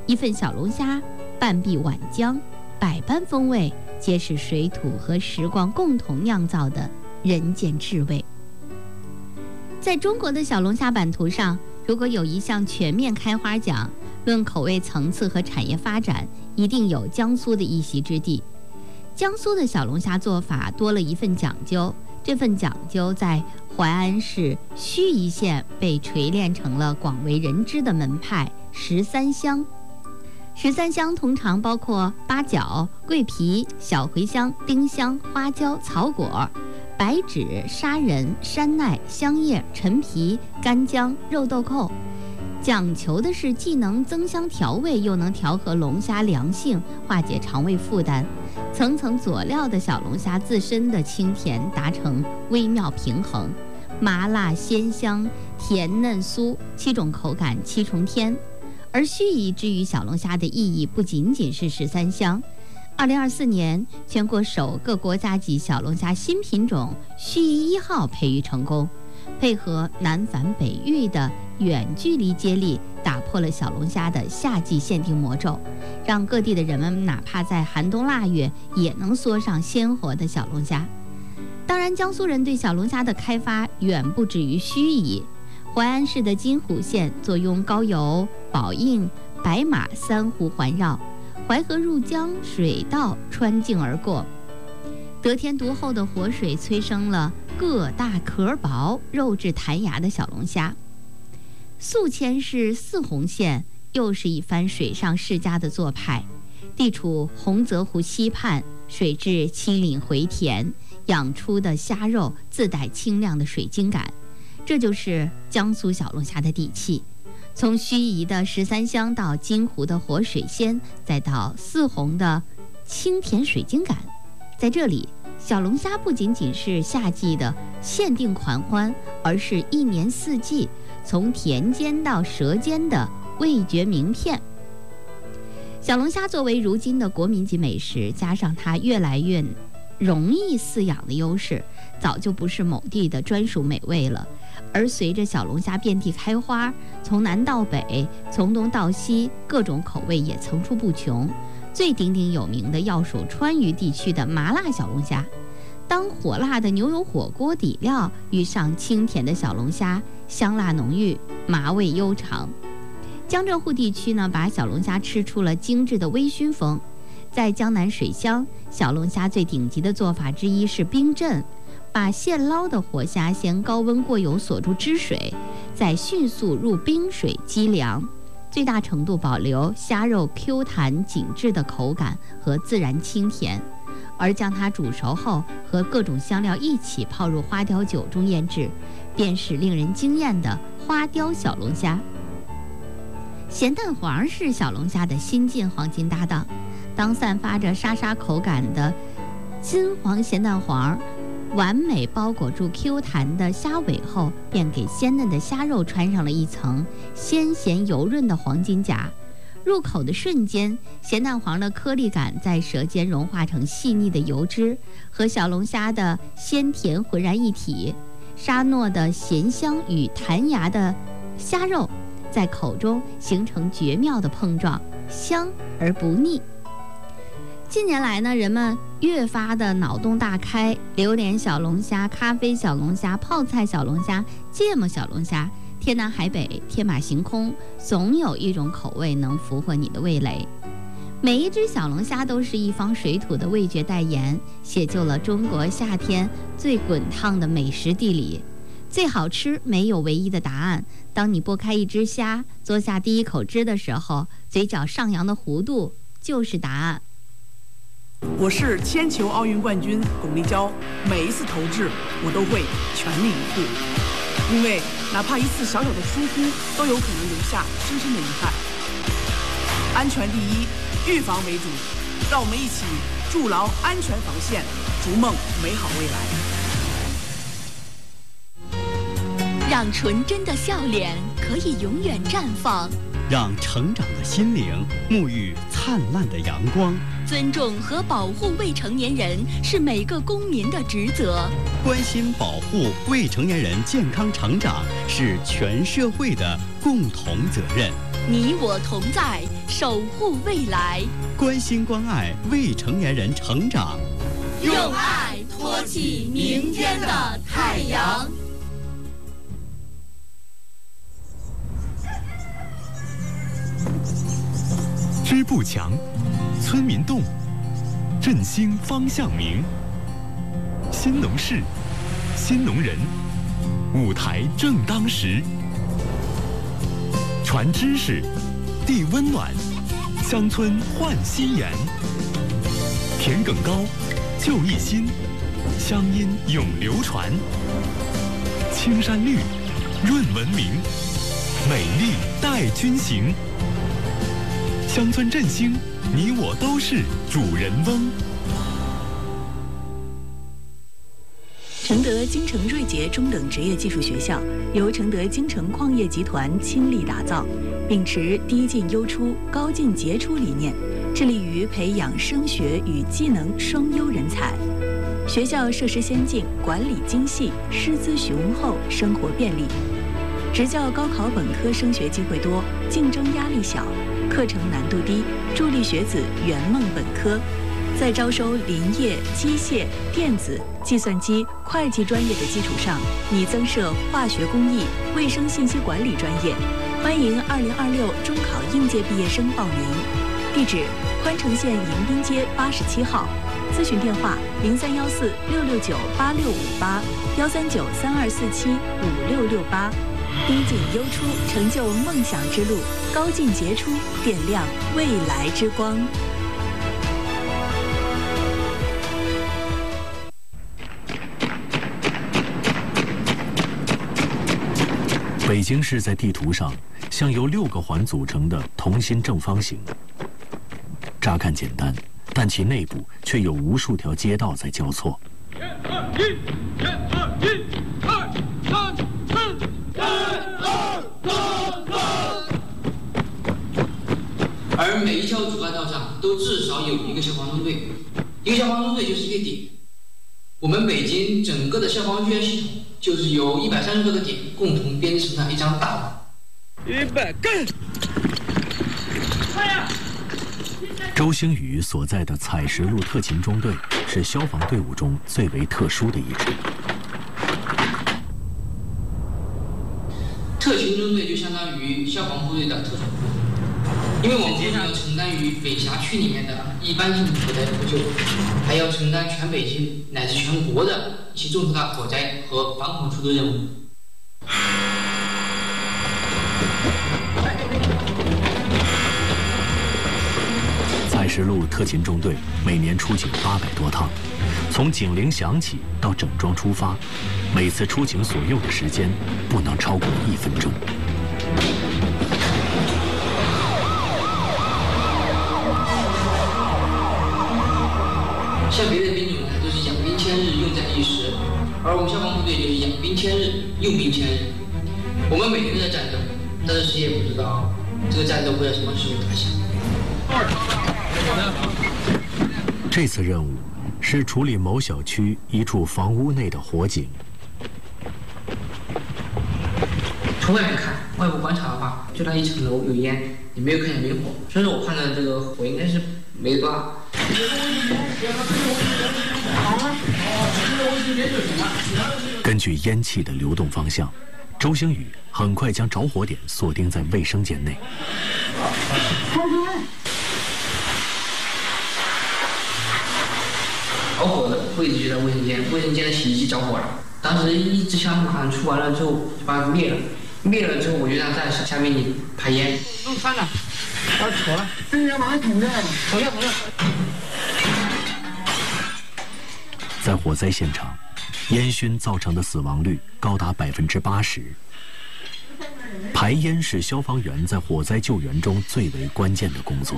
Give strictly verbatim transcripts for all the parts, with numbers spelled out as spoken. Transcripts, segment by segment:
一份小龙虾，半壁碗浆，百般风味，皆是水土和时光共同酿造的人间至味。在中国的小龙虾版图上，如果有一项全面开花奖，论口味层次和产业发展，一定有江苏的一席之地。江苏的小龙虾做法多了一份讲究，这份讲究在淮安市盱眙县被锤炼成了广为人知的门派十三香。十三香通常包括八角、桂皮、小茴香、丁香、花椒、草果、白芷、砂仁、山奈、香叶、陈皮、干姜、肉豆蔻，讲求的是既能增香调味，又能调和龙虾凉性，化解肠胃负担。层层佐料的小龙虾自身的清甜达成微妙平衡，麻辣鲜香、甜嫩酥，七种口感七重天。而盱眙之于小龙虾的意义不仅仅是十三香。二零二四年，全国首个国家级小龙虾新品种盱眙一号培育成功，配合南返北育的远距离接力，打破了小龙虾的夏季限定魔咒，让各地的人们哪怕在寒冬腊月也能嗦上鲜活的小龙虾。当然，江苏人对小龙虾的开发远不止于盱眙。淮安市的金湖县坐拥高邮、宝应、白马三湖环绕，淮河入江，水道穿境而过，得天独厚的活水催生了个大壳薄、肉质弹牙的小龙虾。宿迁市泗洪县又是一番水上世家的做派，地处洪泽湖西畔，水质清凜回甜，养出的虾肉自带清亮的水晶感，这就是江苏小龙虾的底气。从盱眙的十三香到金湖的活水鲜，再到泗洪的清甜水晶感，在这里，小龙虾不仅仅是夏季的限定狂欢，而是一年四季从田间到舌尖的味觉名片。小龙虾作为如今的国民级美食，加上它越来越容易饲养的优势，早就不是某地的专属美味了。而随着小龙虾遍地开花，从南到北，从东到西，各种口味也层出不穷。最鼎鼎有名的要数川渝地区的麻辣小龙虾。当火辣的牛油火锅底料遇上清甜的小龙虾，香辣浓郁，麻味悠长。江浙沪地区呢，把小龙虾吃出了精致的微醺风。在江南水乡，小龙虾最顶级的做法之一是冰镇，把现捞的活虾先高温过油锁住汁水，再迅速入冰水激凉，最大程度保留虾肉 Q 弹紧致的口感和自然清甜。而将它煮熟后，和各种香料一起泡入花雕酒中腌制，便是令人惊艳的花雕小龙虾。咸蛋黄是小龙虾的新晋黄金搭档，当散发着沙沙口感的金黄咸蛋黄完美包裹住 Q 弹的虾尾后，便给鲜嫩的虾肉穿上了一层鲜咸油润的黄金甲。入口的瞬间，咸蛋黄的颗粒感在舌尖融化成细腻的油脂，和小龙虾的鲜甜浑然一体。沙糯的咸香与弹牙的虾肉在口中形成绝妙的碰撞，香而不腻。近年来呢，人们越发的脑洞大开，榴莲小龙虾、咖啡小龙虾、泡菜小龙虾、芥末小龙虾，天南海北，天马行空，总有一种口味能俘获你的味蕾。每一只小龙虾都是一方水土的味觉代言，写就了中国夏天最滚烫的美食地理。最好吃没有唯一的答案，当你剥开一只虾，嘬下第一口汁的时候，嘴角上扬的弧度就是答案。 我是铅球奥运冠军巩立姣，每一次投掷我都会全力以赴，因为哪怕一次小小的疏忽，都有可能留下深深的遗憾。安全第一，预防为主，让我们一起筑牢安全防线，逐梦美好未来。 让纯真的笑脸可以永远绽放， 让成长的心灵沐浴灿烂的阳光。 尊重和保护未成年人是每个公民的职责， 关心保护未成年人健康成长是全社会的共同责任。 你我同在，守护未来， 关心关爱未成年人成长， 用爱托起明天的太阳。 支部强，村民动，振兴方向明。新农事，新农人，舞台正当时。传知识，递温暖，乡村焕新颜。田埂高，就一心，乡音永流传。青山绿，润文明，美丽带君行。乡村振兴，你我都是主人翁。 承德京城瑞杰中等职业技术学校由承德京城矿业集团倾力打造，秉持低进优出、高进杰出理念，致力于培养升学与技能双优人才。学校设施先进，管理精细，师资雄厚，生活便利。职教高考本科升学机会多，竞争压力小，课程难度低，助力学子圆梦本科。在招收林业、机械、电子、计算机、会计专业的基础上，拟增设化学工艺、卫生信息管理专业。欢迎二零二六中考应届毕业生报名。地址：宽城县迎宾街八十七号。咨询电话：零三幺四六六九八六五八幺三九三二四七五六六八。低进优出，成就梦想之路；高进杰出，点亮未来之光。 北京市在地图上像由六个环组成的同心正方形，乍看简单，但其内部却有无数条街道在交错。 一二一，一二一，二三四，一二三四。 而每一条主干道上都至少有一个消防中队，一个消防中队就是一个点。我们北京整个的消防救援系统就是由一百三十多个点共同编织成的一张大网。 预备，干！快呀！ 周星宇所在的采石路特勤中队是消防队伍中最为特殊的一支。 特勤中队就相当于消防部队的特种部队，因为我们不仅要承担于北辖区里面的一般性火灾扑救，还要承担全北京乃至全国的一些重大火灾和防火出动任务。 采石路特勤中队每年出警八百多趟，从警铃响起到整装出发，每次出警所用的时间不能超过一分钟。 像别的兵种呢，都是养兵千日，用战一时，而我们消防部队就是养兵千日，用兵千日。我们每天都在战斗，但是谁也不知道这个战斗会在什么时候打响。 这次任务是处理某小区一处房屋内的火警。 从外面看，外部观察的话，就那一层楼有烟，也没有看见明火，所以说我判断这个火应该是没多大。 根据烟气的流动方向，周星宇很快将着火点锁定在卫生间内。 着火的位置就在卫生间，卫生间的洗衣机着火了。当时一支枪马上出完了之后，就把它灭了。灭了之后，我就让战士下命令排烟。用穿了，要扯了，这要把它捅掉，捅掉，捅掉。 在火灾现场，烟熏造成的死亡率高达百分之八十。排烟是消防员在火灾救援中最为关键的工作。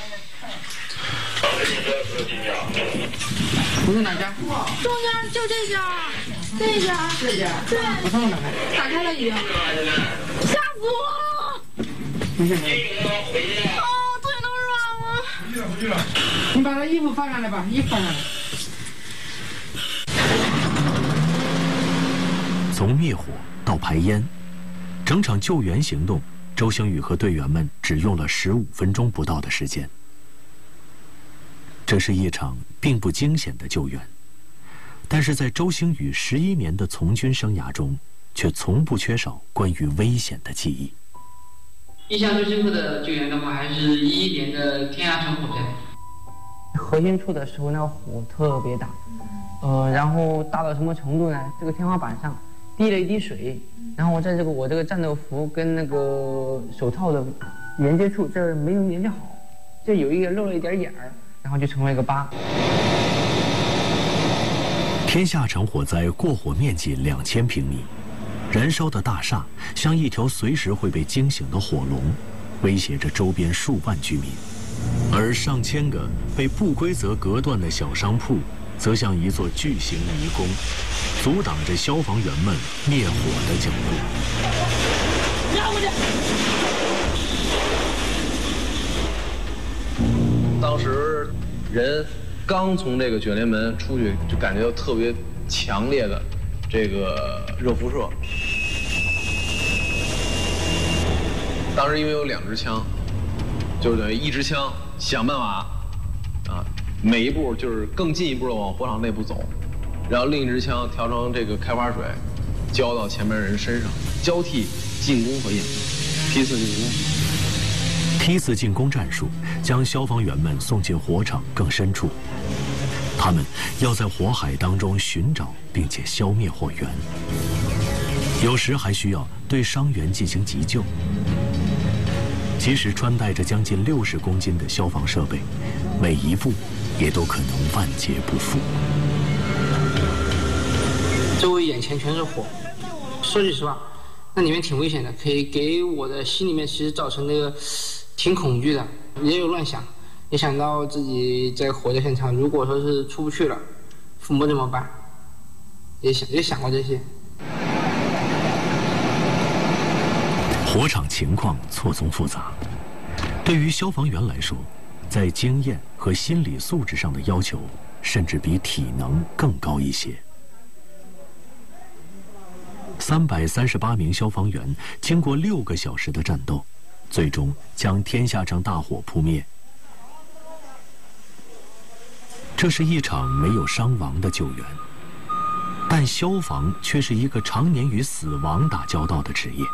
不是哪家？ 中间就这家，这家， 这家。 对。 我看看打开。 打开了已经。吓死我！啊，腿都软了。不去了，不去了。 你把他衣服放下来吧，衣服放下来。 从灭火到排烟，整场救援行动周星宇和队员们只用了十五分钟不到的时间。这是一场并不惊险的救援，但是在周星宇十一年的从军生涯中，却从不缺少关于危险的记忆。 印象最深刻的救援的话，还是一一年的天涯城火灾。 核心处的时候，那个火特别大，呃，然后大到什么程度呢？这个天花板上滴了一滴水，然后我在这个我这个战斗服跟那个手套的连接处这儿没有连接好，这有一个漏了一点眼儿，然后就成为一个疤。 天下城火灾过火面积两千平米，燃烧的大厦像一条随时会被惊醒的火龙，威胁着周边数万居民。而上千个被不规则隔断的小商铺，则像一座巨型迷宫，阻挡着消防员们灭火的脚步。 当时人刚从这个卷帘门出去，就感觉到特别强烈的这个热辐射。当时因为有两支枪，就等于一支枪想办法啊，每一步就是更进一步的往火场内部走，然后另一支枪调成这个开花水，浇到前面人身上，交替进攻和掩护，批次进攻。 梯次进攻战术将消防员们送进火场更深处，他们要在火海当中寻找并且消灭火源，有时还需要对伤员进行急救。即使穿戴着将近六十公斤的消防设备，每一步也都可能万劫不复。 周围眼前全是火，说句实话，那里面挺危险的，可以给我的心里面其实造成那个挺恐惧的，也有乱想，也想到自己在火灾现场，如果说是出不去了，父母怎么办？也想也想过这些。 火场情况错综复杂，对于消防员来说，在经验和心理素质上的要求，甚至比体能更高一些。三百三十八名消防员经过六个小时的战斗，最终将天下城大火扑灭。这是一场没有伤亡的救援，但消防却是一个常年与死亡打交道的职业。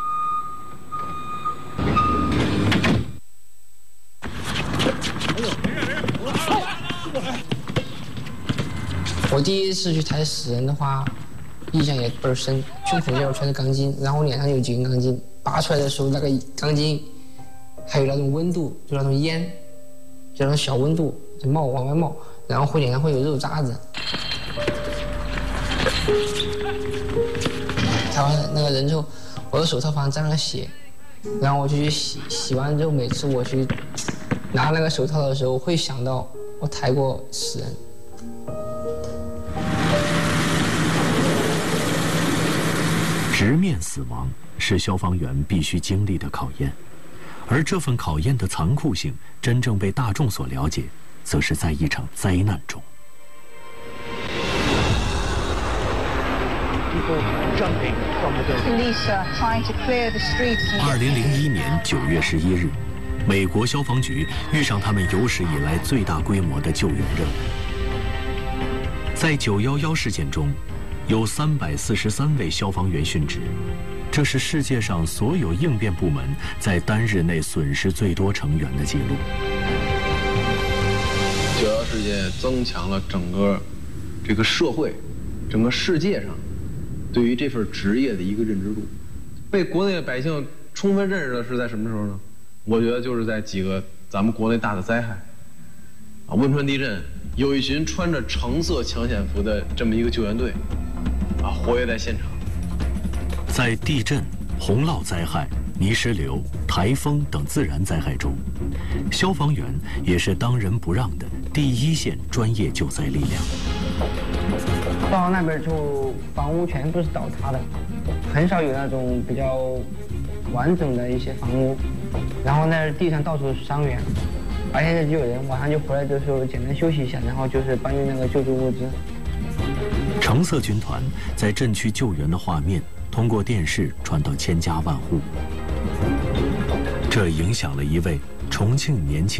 我第一次去抬死人的话，印象也倍儿深，胸口这儿全是钢筋，然后脸上有几根钢筋，拔出来的时候那个钢筋还有那种温度，就那种烟，就那种小温度就冒往外冒，然后会脸上会有肉渣子。抬完那个人之后，我的手套上沾了血，然后我就去洗，洗完之后每次我去拿那个手套的时候，会想到我抬过死人。 直面死亡是消防员必须经历的考验，而这份考验的残酷性真正被大众所了解，则是在一场灾难中。二零零一年九月十一日，美国消防局遇上他们有史以来最大规模的救援任务。在九一一事件中，有三百四十三位消防员殉职，这是世界上所有应变部门在单日内损失最多成员的记录。 九一一事件增强了整个这个社会、整个世界上对于这份职业的一个认知度，被国内的百姓充分认识的是在什么时候呢？我觉得就是在几个咱们国内大的灾害，啊，汶川地震，有一群穿着橙色抢险服的这么一个救援队，啊，活跃在现场。 在地震、洪涝灾害、泥石流、台风等自然灾害中，消防员也是当仁不让的第一线专业救灾力量。 到那边就房屋全部是倒塌的，很少有那种比较完整的一些房屋，然后那地上到处是伤员，白天在救人，晚上就回来的时候简单休息一下，然后就是搬运那个救助物资。 橙色军团在镇区救援的画面通过电视传到千家万户。 这影响了一位重庆年轻